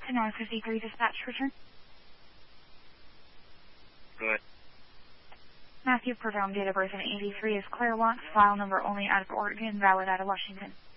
to 953 dispatch return. Good. Matthew Perdome, date of birth in 83 is Claire Watts, file number only out of Oregon, valid out of Washington.